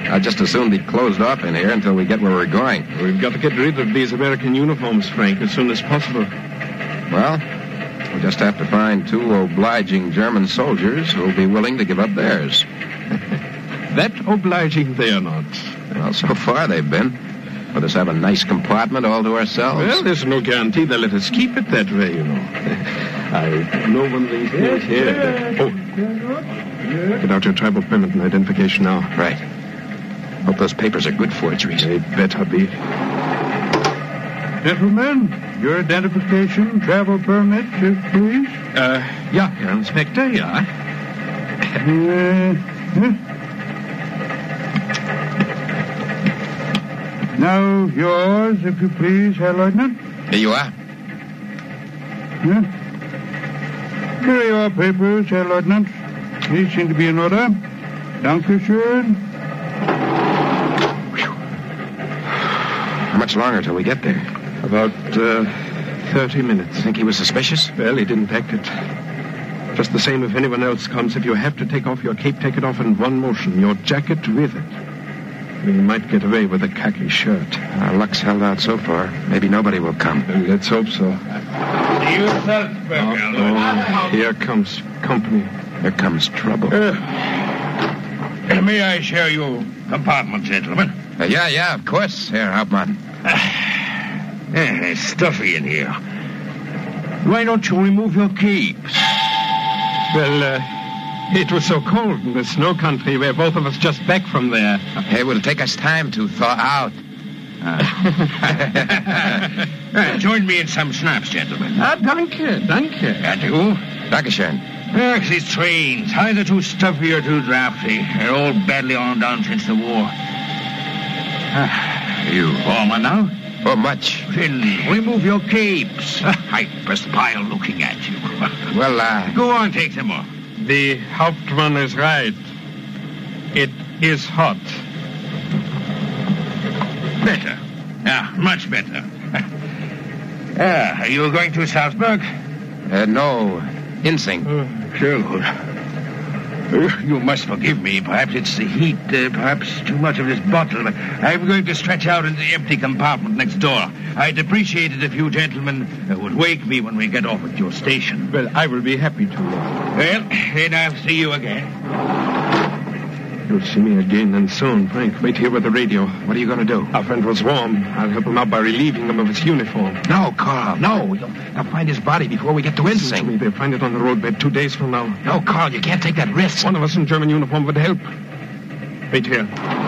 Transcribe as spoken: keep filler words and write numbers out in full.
I'd just as soon be closed off in here until we get where we're going. We've got to get rid of these American uniforms, Frank, as soon as possible. Well, we'll just have to find two obliging German soldiers who'll be willing to give up theirs. That obliging they're not. Well, so far they've been. Let us have a nice compartment all to ourselves. Well, there's no guarantee they'll let us keep it that way, you know. I know one of these things here. Oh. Get out your tribal permit and identification now. Right. Hope those papers are good forgeries. They better be. Gentlemen, your identification, travel permit, please. Uh, yeah, Herr Inspector, yeah. Uh, huh? Now, yours, if you please, Herr Lieutenant. Here you are. Yeah. Here are your papers, Herr Lieutenant. These seem to be in order. Dankeschön. How much longer till we get there? About uh, thirty minutes. Think he was suspicious? Well, he didn't act it. Just the same if anyone else comes. If you have to take off your cape, take it off in one motion. Your jacket with it. We might get away with a khaki shirt. Our luck's held out so far. Maybe nobody will come. Let's hope so. You Salzburg, oh, oh, here comes company. Here comes trouble. Uh, may I share your compartment, gentlemen? Uh, yeah, yeah, of course, Herr Hauptmann. Uh, it's stuffy in here. Why don't you remove your capes? Well, uh, it was so cold in the snow country. We're both of us just back from there. It will take us time to thaw out. Uh. uh, join me in some schnapps, gentlemen. Ah, danke, danke. And you? Dankeschön. Ugh, these trains, either too stuffy or too drafty. They're all badly on down since the war. Ah, you warmer now? Oh, much. Then remove your capes. I perspire looking at you. Well, uh... Go on, take them off. The Hauptmann is right. It is hot. Better. Yeah, much better. Ah, are you going to Salzburg? Uh, no, Insing. Oh, sure. You must forgive me. Perhaps it's the heat, uh, perhaps too much of this bottle. But I'm going to stretch out in the empty compartment next door. I'd appreciate it if you gentlemen uh, would wake me when we get off at your station. Well, I will be happy to. Well, then I'll see you again. You'll see me again and soon, Frank. Wait here with the radio. What are you going to do? Our friend was warm. I'll help him out by relieving him of his uniform. No, Carl, no. You'll, you'll find his body before we get to Listen to Insing. me. They'll find it on the roadbed two days from now. No, Carl, you can't take that risk. One of us in German uniform would help. Wait here.